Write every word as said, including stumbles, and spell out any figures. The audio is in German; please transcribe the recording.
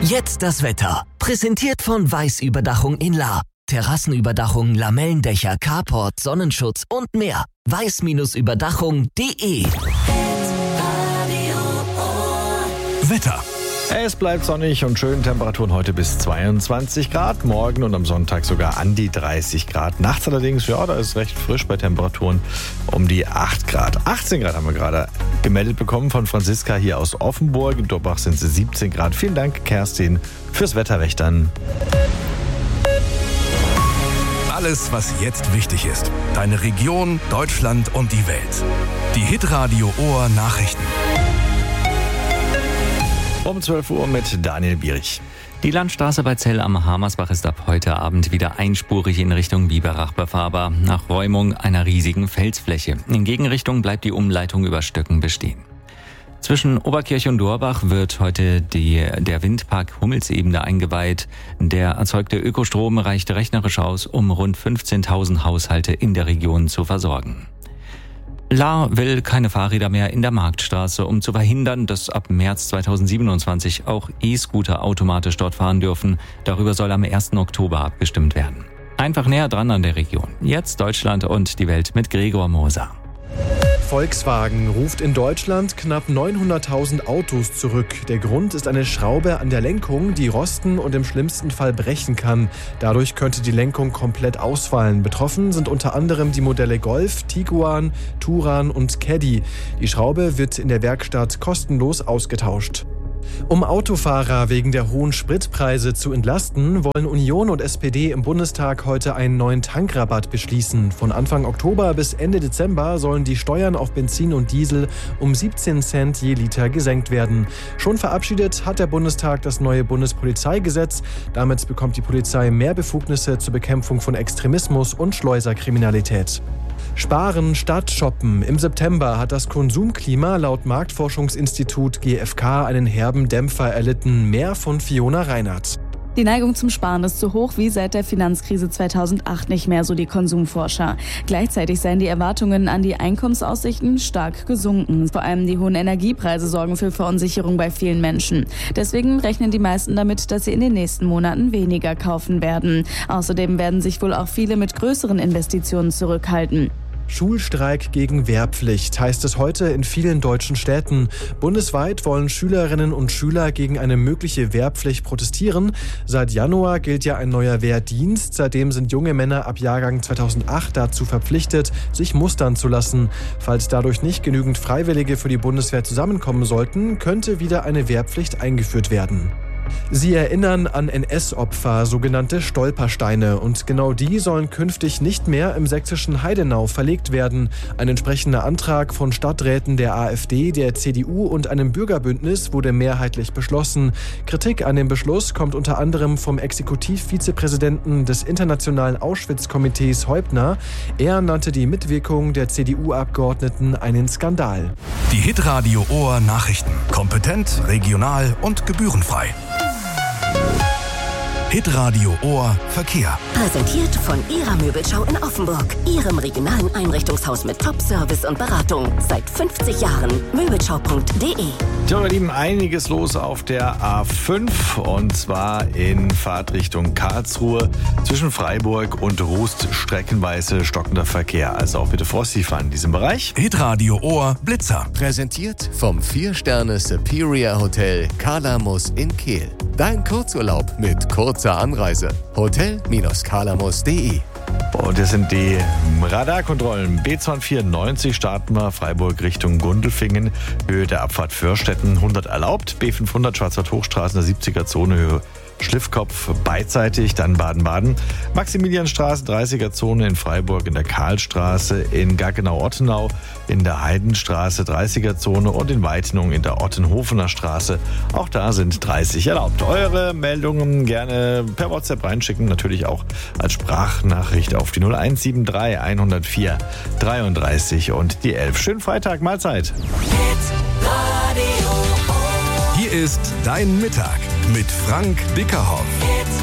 Jetzt das Wetter. Präsentiert von Weiß-Überdachung in Lahr. Terrassenüberdachung, Lamellendächer, Carport, Sonnenschutz und mehr. weiß Überdachung punkt de. Wetter. Es bleibt sonnig und schön. Temperaturen heute bis zweiundzwanzig Grad. Morgen und am Sonntag sogar an die dreißig Grad. Nachts allerdings, ja, da ist es recht frisch bei Temperaturen um die acht Grad. achtzehn Grad haben wir gerade gemeldet bekommen von Franziska hier aus Offenburg. In Dorbach sind es siebzehn Grad. Vielen Dank, Kerstin, fürs Wetterwächtern. Alles, was jetzt wichtig ist. Deine Region, Deutschland und die Welt. Die Hitradio Ohr Nachrichten. Um zwölf Uhr mit Daniel Bierich. Die Landstraße bei Zell am Hamersbach ist ab heute Abend wieder einspurig in Richtung Biberach befahrbar, nach Räumung einer riesigen Felsfläche. In Gegenrichtung bleibt die Umleitung über Stöcken bestehen. Zwischen Oberkirch und Dorbach wird heute die, der Windpark Hummelsebene eingeweiht. Der erzeugte Ökostrom reicht rechnerisch aus, um rund fünfzehntausend Haushalte in der Region zu versorgen. Lahr will keine Fahrräder mehr in der Marktstraße, um zu verhindern, dass ab März zweitausendsiebenundzwanzig auch E-Scooter automatisch dort fahren dürfen. Darüber soll am ersten Oktober abgestimmt werden. Einfach näher dran an der Region. Jetzt Deutschland und die Welt mit Gregor Moser. Volkswagen ruft in Deutschland knapp neunhunderttausend Autos zurück. Der Grund ist eine Schraube an der Lenkung, die rosten und im schlimmsten Fall brechen kann. Dadurch könnte die Lenkung komplett ausfallen. Betroffen sind unter anderem die Modelle Golf, Tiguan, Touran und Caddy. Die Schraube wird in der Werkstatt kostenlos ausgetauscht. Um Autofahrer wegen der hohen Spritpreise zu entlasten, wollen Union und S P D im Bundestag heute einen neuen Tankrabatt beschließen. Von Anfang Oktober bis Ende Dezember sollen die Steuern auf Benzin und Diesel um siebzehn Cent je Liter gesenkt werden. Schon verabschiedet hat der Bundestag das neue Bundespolizeigesetz. Damit bekommt die Polizei mehr Befugnisse zur Bekämpfung von Extremismus und Schleuserkriminalität. Sparen statt shoppen. Im September hat das Konsumklima laut Marktforschungsinstitut G F K einen herben Dämpfer erlitten. Mehr von Fiona Reinhardt. Die Neigung zum Sparen ist so hoch wie seit der Finanzkrise zweitausendacht nicht mehr, so die Konsumforscher. Gleichzeitig seien die Erwartungen an die Einkommensaussichten stark gesunken. Vor allem die hohen Energiepreise sorgen für Verunsicherung bei vielen Menschen. Deswegen rechnen die meisten damit, dass sie in den nächsten Monaten weniger kaufen werden. Außerdem werden sich wohl auch viele mit größeren Investitionen zurückhalten. Schulstreik gegen Wehrpflicht heißt es heute in vielen deutschen Städten. Bundesweit wollen Schülerinnen und Schüler gegen eine mögliche Wehrpflicht protestieren. Seit Januar gilt ja ein neuer Wehrdienst. Seitdem sind junge Männer ab Jahrgang zweitausendacht dazu verpflichtet, sich mustern zu lassen. Falls dadurch nicht genügend Freiwillige für die Bundeswehr zusammenkommen sollten, könnte wieder eine Wehrpflicht eingeführt werden. Sie erinnern an N S-Opfer, sogenannte Stolpersteine. Und genau die sollen künftig nicht mehr im sächsischen Heidenau verlegt werden. Ein entsprechender Antrag von Stadträten der AfD, der C D U und einem Bürgerbündnis wurde mehrheitlich beschlossen. Kritik an dem Beschluss kommt unter anderem vom Exekutivvizepräsidenten des Internationalen Auschwitz-Komitees Heubner. Er nannte die Mitwirkung der C D U-Abgeordneten einen Skandal. Die Hitradio Ohr Nachrichten. Kompetent, regional und gebührenfrei. Hitradio Ohr Verkehr. Präsentiert von Ihrer Möbelschau in Offenburg. Ihrem regionalen Einrichtungshaus mit Top-Service und Beratung. Seit fünfzig Jahren. Möbelschau punkt de. So, ihr Lieben, einiges los auf der A fünf und zwar in Fahrtrichtung Karlsruhe. Zwischen Freiburg und Rust streckenweise stockender Verkehr. Also auch bitte vorsichtig fahren in diesem Bereich. Hitradio Ohr Blitzer. Präsentiert vom vier Sterne Superior Hotel Kalamus in Kehl. Dein Kurzurlaub mit kurzer Anreise. Hotel Kalamus punkt de. Und das sind die Radarkontrollen. B zweihundertvierundneunzig starten wir Freiburg Richtung Gundelfingen. Höhe der Abfahrt Förstetten hundert erlaubt. B fünfhundert Schwarzwald-Hochstraße in der siebziger Zone Höhe Schliffkopf beidseitig, dann Baden-Baden. Maximilianstraße, dreißiger Zone in Freiburg, in der Karlstraße, in Gaggenau-Ottenau, in der Heidenstraße, dreißiger Zone und in Weitenung in der Ottenhofener Straße. Auch da sind dreißig erlaubt. Eure Meldungen gerne per WhatsApp reinschicken, natürlich auch als Sprachnachricht auf die null eins sieben drei hundertvier dreiunddreißig und die elf. Schönen Freitag, Mahlzeit. Hier ist Dein Mittag mit Frank Dickerhoff.